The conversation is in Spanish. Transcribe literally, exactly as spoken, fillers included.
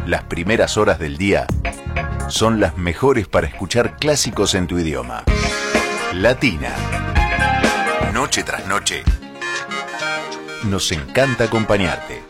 Las primeras horas del día son las mejores para escuchar clásicos en tu idioma. Latina. Noche tras noche. Nos encanta acompañarte.